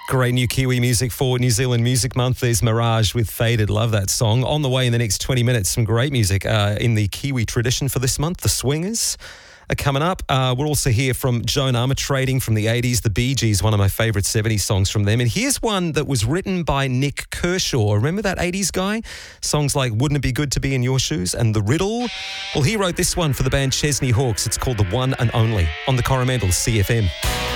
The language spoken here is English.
Great new Kiwi music for New Zealand Music Month. There's Mirage with Faded. Love that song. On the way in the next 20 minutes, some great music in the Kiwi tradition for this month. The Swingers are coming up. We'll also hear from Joan Armatrading from the 80s, the Bee Gees, one of my favourite 70s songs from them. And here's one that was written by Nick Kershaw. Remember that 80s guy? Songs like Wouldn't It Be Good to Be in Your Shoes and The Riddle. Well, he wrote this one for the band Chesney Hawkes. It's called The One and Only on the Coromandel CFM.